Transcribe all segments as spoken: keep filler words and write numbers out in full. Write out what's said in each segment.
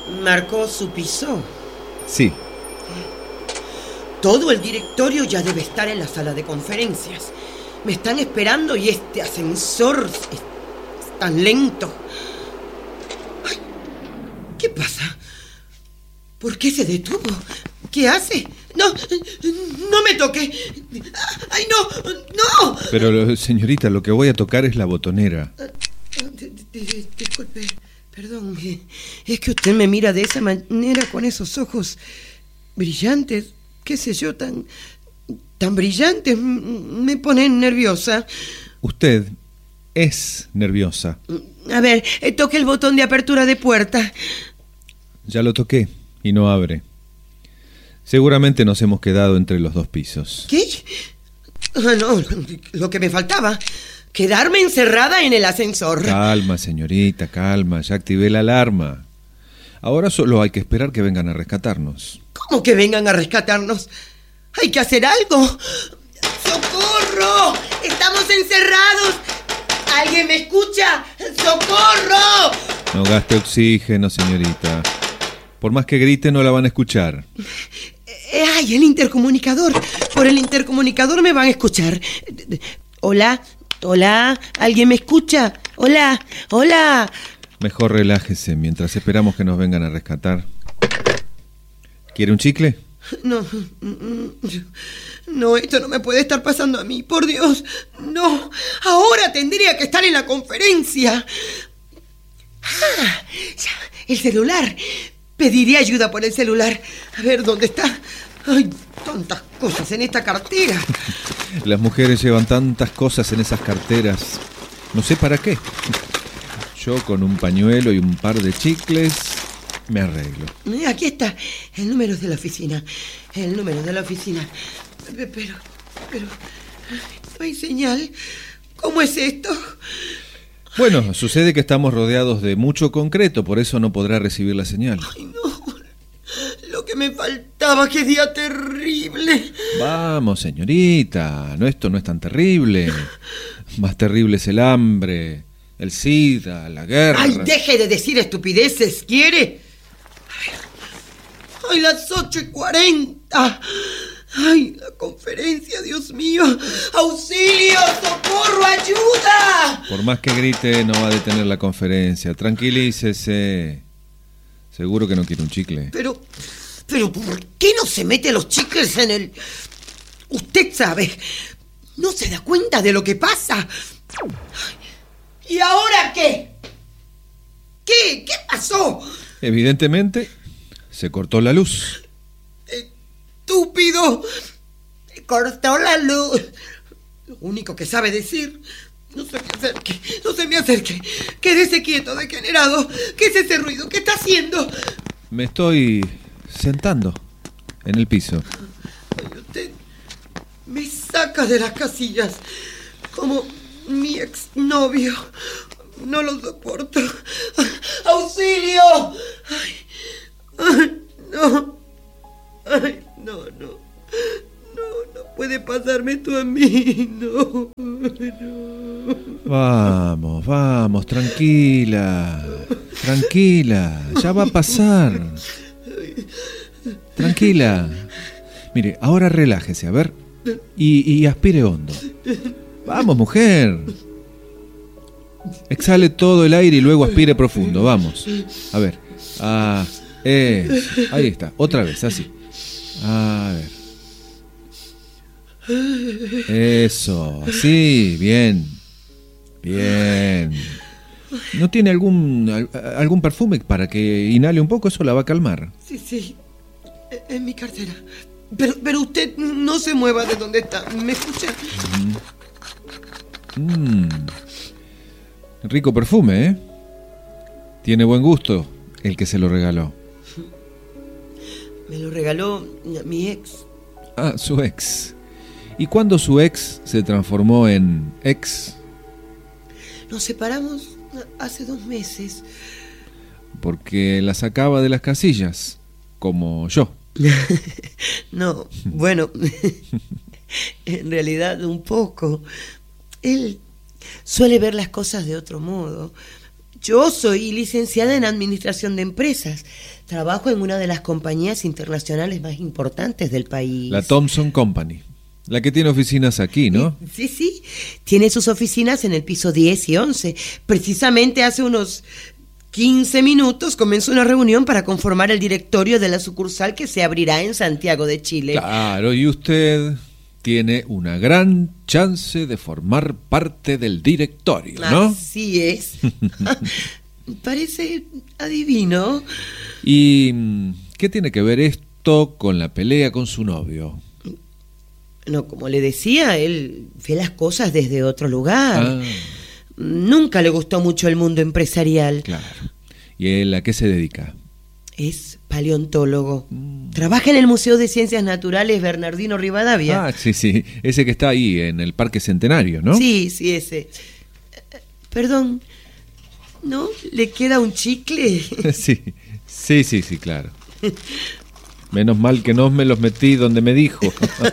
¿Marcó su piso? Sí. Todo el directorio ya debe estar en la sala de conferencias. Me están esperando y este ascensor es, es tan lento. Ay, ¿qué pasa? ¿Por qué se detuvo? ¿Qué hace? No, no me toque. ¡Ay, no! ¡No! Pero, señorita, lo que voy a tocar es la botonera. Disculpe, perdón. Es que usted me mira de esa manera, con esos ojos brillantes, qué sé yo, tan, tan brillantes, me ponen nerviosa. Usted es nerviosa. A ver, toque el botón de apertura de puerta. Ya lo toqué y no abre. Seguramente nos hemos quedado entre los dos pisos. ¿Qué? Ah, no, lo que me faltaba. Quedarme encerrada en el ascensor. Calma, señorita, calma. Ya activé la alarma. Ahora solo hay que esperar que vengan a rescatarnos. ¿Cómo que vengan a rescatarnos? ¡Hay que hacer algo! ¡Socorro! ¡Estamos encerrados! ¿Alguien me escucha? ¡Socorro! No gaste oxígeno, señorita. Por más que grite, no la van a escuchar. Eh, ¡Ay, el intercomunicador! Por el intercomunicador me van a escuchar. Hola, hola, ¿alguien me escucha? Hola, hola. Mejor relájese mientras esperamos que nos vengan a rescatar. ¿Quiere un chicle? No, no, esto no me puede estar pasando a mí, por Dios. No, ahora tendría que estar en la conferencia. Ah, el celular. Pediré ayuda por el celular. A ver, ¿dónde está? Ay, tantas cosas en esta cartera. Las mujeres llevan tantas cosas en esas carteras. No sé para qué. Yo con un pañuelo y un par de chicles me arreglo. Aquí está el número de la oficina. El número de la oficina. Pero, pero, no hay señal. ¿Cómo es esto? Bueno, sucede que estamos rodeados de mucho concreto, por eso no podrá recibir la señal. Ay, no. Lo que me faltaba, qué día terrible. Vamos, señorita, no, esto no es tan terrible. Más terrible es el hambre, el SIDA, la guerra. Ay, deje de decir estupideces, ¿quiere? Ay, las ocho y cuarenta. Ay, la conferencia, Dios mío. ¡Auxilio! ¡Socorro! ¡Ayuda! Por más que grite, no va a detener la conferencia. Tranquilícese. Seguro que no quiere un chicle. Pero, pero, ¿por qué no se mete los chicles en el...? Usted sabe, no se da cuenta de lo que pasa. ¿Y ahora qué? ¿Qué? ¿Qué pasó? Evidentemente, se cortó la luz. ¡Estúpido! Se cortó la luz. Lo único que sabe decir... No se me acerque, no se me acerque. Quédese quieto, degenerado. ¿Qué es ese ruido? ¿Qué está haciendo? Me estoy sentando en el piso. Ay, usted me saca de las casillas. Como mi exnovio. No lo soporto. ¡Auxilio! Ay, ay, no. Ay, no, no. No, no puede pasarme esto a mí. No, no. Vamos, vamos, tranquila. Tranquila, ya va a pasar. Tranquila. Mire, ahora relájese, a ver. Y, y aspire hondo. Vamos, mujer. Exhale todo el aire y luego aspire profundo. Vamos. A ver. Ah, eso. Ahí está. Otra vez, así. A ver. Eso, así, bien. Bien. ¿No tiene algún algún perfume para que inhale un poco? Eso la va a calmar. Sí, sí. En mi cartera. Pero, pero usted no se mueva de donde está. ¿Me escucha? Mm. Mm. Rico perfume, ¿eh? Tiene buen gusto el que se lo regaló. Me lo regaló mi ex. Ah, su ex. ¿Y cuándo su ex se transformó en ex? Nos separamos hace dos meses. Porque la sacaba de las casillas, como yo. No, bueno, en realidad un poco. Él suele ver las cosas de otro modo. Yo soy licenciada en Administración de Empresas. Trabajo en una de las compañías internacionales más importantes del país. La Thomson Company. La que tiene oficinas aquí, ¿no? Sí, sí. Tiene sus oficinas en el piso diez y once. Precisamente hace unos quince minutos comenzó una reunión para conformar el directorio de la sucursal que se abrirá en Santiago de Chile. Claro, y usted tiene una gran chance de formar parte del directorio, ¿no? Así es. Parece adivino. ¿Y qué tiene que ver esto con la pelea con su novio? No, como le decía, él ve las cosas desde otro lugar. Ah. Nunca le gustó mucho el mundo empresarial. Claro. ¿Y él a qué se dedica? Es paleontólogo. Mm. Trabaja en el Museo de Ciencias Naturales Bernardino Rivadavia. Ah, sí, sí. Ese que está ahí en el Parque Centenario, ¿no? Sí, sí, ese. Perdón, ¿no? ¿Le queda un chicle? Sí, sí, sí, sí, claro. Menos mal que no me los metí donde me dijo.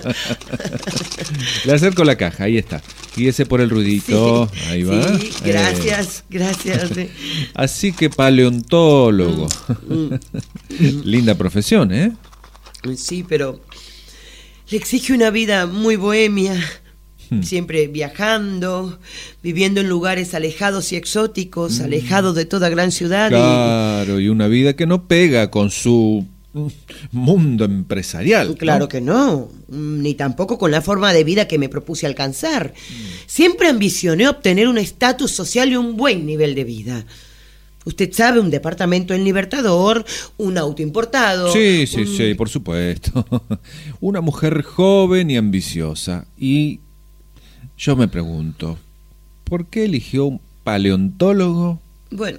Le acerco la caja, ahí está. Guíese por el ruidito, sí, ahí va. Sí, gracias, eh. gracias. Así que paleontólogo. Mm, mm, mm. Linda profesión, ¿eh? Sí, pero le exige una vida muy bohemia. Hmm. Siempre viajando, viviendo en lugares alejados y exóticos, mm. alejados de toda gran ciudad. Claro, y... y una vida que no pega con su mundo empresarial. Claro, ¿no? Que no, ni tampoco con la forma de vida que me propuse alcanzar. Siempre ambicioné obtener un estatus social y un buen nivel de vida. Usted sabe, un departamento en Libertador, un auto importado. Sí, sí, un... sí, por supuesto. Una mujer joven y ambiciosa. Y yo me pregunto, ¿por qué eligió un paleontólogo? Bueno,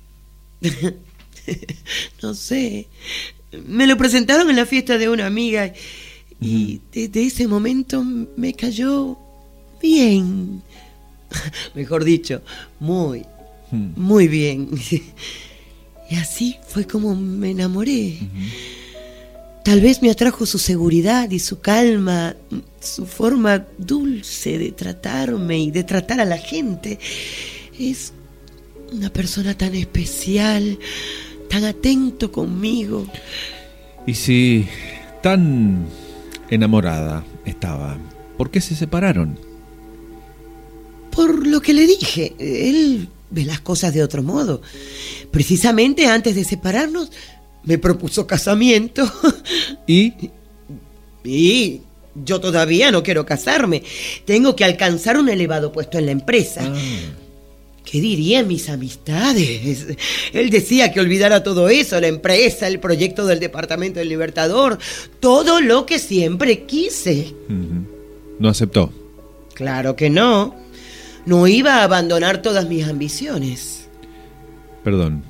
no sé. Me lo presentaron en la fiesta de una amiga y desde ese momento me cayó bien. Mejor dicho, muy, muy bien. Y así fue como me enamoré. Tal vez me atrajo su seguridad y su calma, su forma dulce de tratarme y de tratar a la gente. Es una persona tan especial, tan atento conmigo. Y si tan enamorada estaba, ¿por qué se separaron? Por lo que le dije, él ve las cosas de otro modo. Precisamente antes de separarnos, me propuso casamiento. ¿Y? Y yo todavía no quiero casarme. Tengo que alcanzar un elevado puesto en la empresa. Ah. ¿Qué dirían mis amistades? Él decía que olvidara todo eso, la empresa, el proyecto del departamento del Libertador, todo lo que siempre quise. ¿No aceptó? Claro que no. No iba a abandonar todas mis ambiciones. Perdón.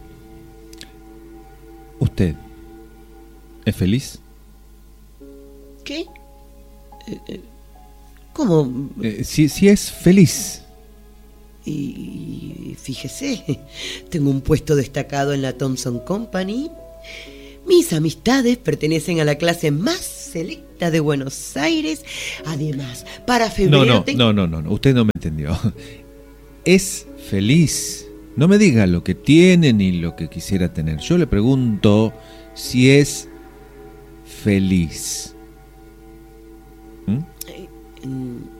¿Usted es feliz? ¿Qué? ¿Cómo? Eh, si, si es feliz. Y fíjese, tengo un puesto destacado en la Thomson Company. Mis amistades pertenecen a la clase más selecta de Buenos Aires. Además, para febrero... No, no, te... no, no, no, usted no me entendió. Es feliz. No me diga lo que tiene ni lo que quisiera tener. Yo le pregunto si es feliz. ¿Mm?